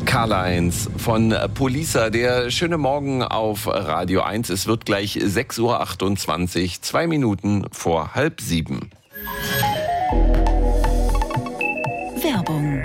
Karl-Heinz von Polisa, der schöne Morgen auf Radio 1. Es wird gleich 6.28 Uhr, 2 Minuten vor 6:30. Werbung.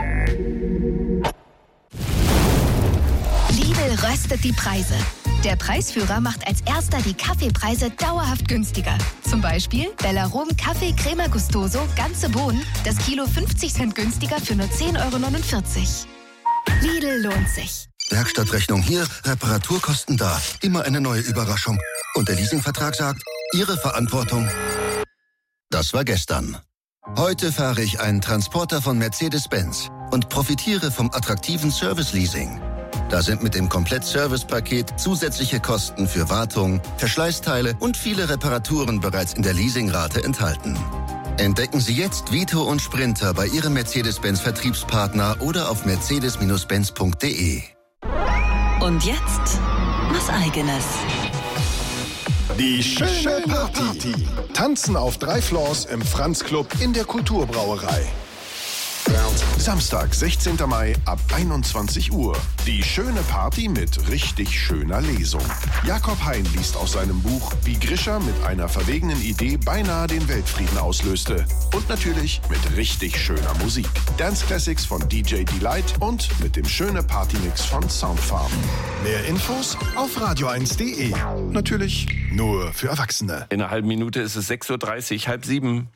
Lidl röstet die Preise. Der Preisführer macht als erster die Kaffeepreise dauerhaft günstiger. Zum Beispiel Bellarom Kaffee Crema Gustoso, ganze Bohnen, das Kilo 50 Cent günstiger für nur 10,49 €. Lidl lohnt sich. Werkstattrechnung hier, Reparaturkosten da. Immer eine neue Überraschung. Und der Leasingvertrag sagt, Ihre Verantwortung. Das war gestern. Heute fahre ich einen Transporter von Mercedes-Benz und profitiere vom attraktiven Service-Leasing. Da sind mit dem Komplett-Service-Paket zusätzliche Kosten für Wartung, Verschleißteile und viele Reparaturen bereits in der Leasingrate enthalten. Entdecken Sie jetzt Vito und Sprinter bei Ihrem Mercedes-Benz-Vertriebspartner oder auf mercedes-benz.de. Und jetzt was Eigenes. Die schöne Party. Tanzen auf 3 Floors im Franz-Club in der Kulturbrauerei. Samstag, 16. Mai ab 21 Uhr. Die schöne Party mit richtig schöner Lesung. Jakob Hein liest aus seinem Buch, wie Grisha mit einer verwegenen Idee beinahe den Weltfrieden auslöste. Und natürlich mit richtig schöner Musik. Dance Classics von DJ Delight und mit dem schöne Partymix von Soundfarm. Mehr Infos auf radio1.de. Natürlich nur für Erwachsene. In einer halben Minute ist es 6.30 Uhr, 6:30.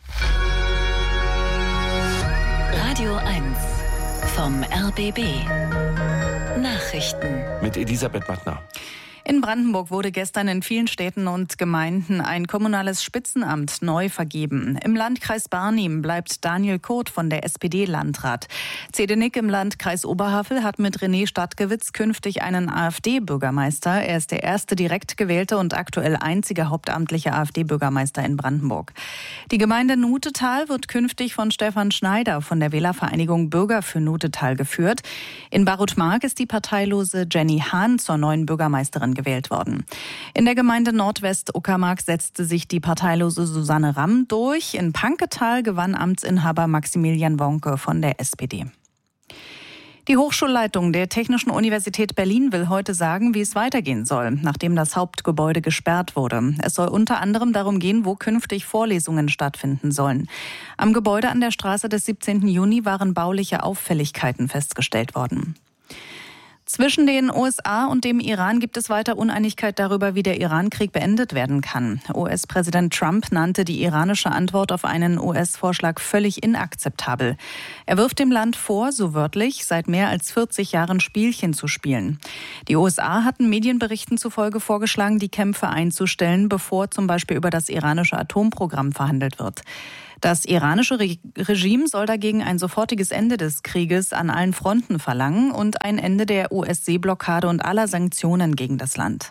Radio 1 vom RBB. Nachrichten. Mit Elisabeth Mattner. In Brandenburg wurde gestern in vielen Städten und Gemeinden ein kommunales Spitzenamt neu vergeben. Im Landkreis Barnim bleibt Daniel Kurt von der SPD Landrat. Zedenik im Landkreis Oberhavel hat mit René Stadtgewitz künftig einen AfD-Bürgermeister. Er ist der erste direkt gewählte und aktuell einzige hauptamtliche AfD-Bürgermeister in Brandenburg. Die Gemeinde Nutetal wird künftig von Stefan Schneider von der Wählervereinigung Bürger für Nutetal geführt. In Barutmark ist die parteilose Jenny Hahn zur neuen Bürgermeisterin gewählt worden. In der Gemeinde Nordwest-Uckermark setzte sich die parteilose Susanne Ramm durch. In Panketal gewann Amtsinhaber Maximilian Wonke von der SPD. Die Hochschulleitung der Technischen Universität Berlin will heute sagen, wie es weitergehen soll, nachdem das Hauptgebäude gesperrt wurde. Es soll unter anderem darum gehen, wo künftig Vorlesungen stattfinden sollen. Am Gebäude an der Straße des 17. Juni waren bauliche Auffälligkeiten festgestellt worden. Zwischen den USA und dem Iran gibt es weiter Uneinigkeit darüber, wie der Iran-Krieg beendet werden kann. US-Präsident Trump nannte die iranische Antwort auf einen US-Vorschlag völlig inakzeptabel. Er wirft dem Land vor, so wörtlich, seit mehr als 40 Jahren Spielchen zu spielen. Die USA hatten Medienberichten zufolge vorgeschlagen, die Kämpfe einzustellen, bevor zum Beispiel über das iranische Atomprogramm verhandelt wird. Das iranische Regime soll dagegen ein sofortiges Ende des Krieges an allen Fronten verlangen und ein Ende der US-Seeblockade und aller Sanktionen gegen das Land.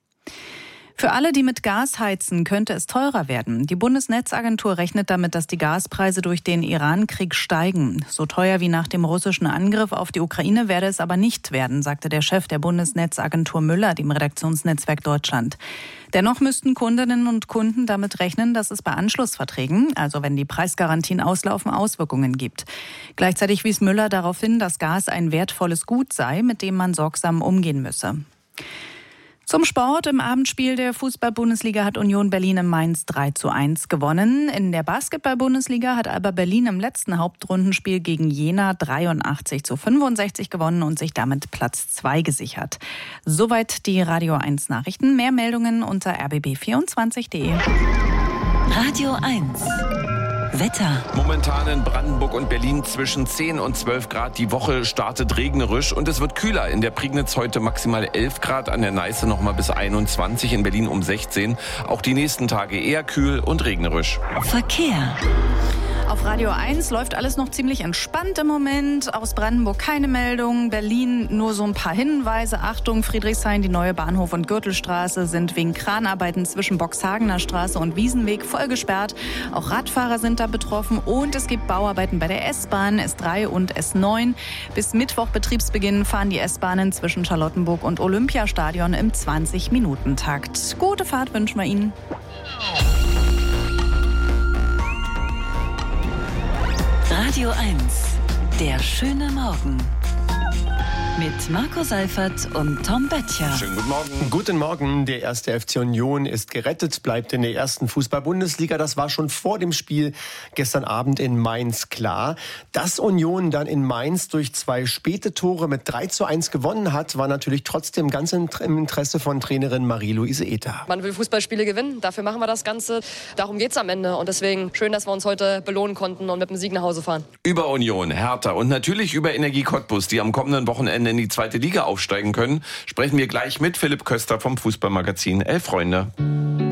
Für alle, die mit Gas heizen, könnte es teurer werden. Die Bundesnetzagentur rechnet damit, dass die Gaspreise durch den Iran-Krieg steigen. So teuer wie nach dem russischen Angriff auf die Ukraine werde es aber nicht werden, sagte der Chef der Bundesnetzagentur Müller dem Redaktionsnetzwerk Deutschland. Dennoch müssten Kundinnen und Kunden damit rechnen, dass es bei Anschlussverträgen, also wenn die Preisgarantien auslaufen, Auswirkungen gibt. Gleichzeitig wies Müller darauf hin, dass Gas ein wertvolles Gut sei, mit dem man sorgsam umgehen müsse. Zum Sport. Im Abendspiel der Fußball-Bundesliga hat Union Berlin in Mainz 3:1 gewonnen. In der Basketball-Bundesliga hat Alba Berlin im letzten Hauptrundenspiel gegen Jena 83:65 gewonnen und sich damit Platz 2 gesichert. Soweit die Radio 1 Nachrichten. Mehr Meldungen unter rbb24.de. Radio 1 Wetter. Momentan in Brandenburg und Berlin zwischen 10 und 12 Grad. Die Woche startet regnerisch und es wird kühler. In der Prignitz heute maximal 11 Grad, an der Neiße noch mal bis 21, in Berlin um 16. Auch die nächsten Tage eher kühl und regnerisch. Verkehr. Auf Radio 1 läuft alles noch ziemlich entspannt im Moment. Aus Brandenburg keine Meldung. Berlin nur so ein paar Hinweise. Achtung, Friedrichshain, die neue Bahnhof- und Gürtelstraße sind wegen Kranarbeiten zwischen Boxhagener Straße und Wiesenweg voll gesperrt. Auch Radfahrer sind da betroffen und es gibt Bauarbeiten bei der S-Bahn, S3 und S9. Bis Mittwoch Betriebsbeginn fahren die S-Bahnen zwischen Charlottenburg und Olympiastadion im 20-Minuten-Takt. Gute Fahrt wünschen wir Ihnen. Radio 1, der schöne Morgen. Mit Marco Seifert und Tom Böttcher. Schönen guten Morgen. Guten Morgen. Der erste FC Union ist gerettet, bleibt in der ersten Fußball-Bundesliga. Das war schon vor dem Spiel gestern Abend in Mainz klar. Dass Union dann in Mainz durch 2 späte Tore mit 3:1 gewonnen hat, war natürlich trotzdem ganz im Interesse von Trainerin Marie-Louise Ether. Man will Fußballspiele gewinnen, dafür machen wir das Ganze. Darum geht's am Ende und deswegen schön, dass wir uns heute belohnen konnten und mit dem Sieg nach Hause fahren. Über Union, Hertha und natürlich über Energie Cottbus, die am kommenden Wochenende in die 2. Liga aufsteigen können, sprechen wir gleich mit Philipp Köster vom Fußballmagazin Elf Freunde.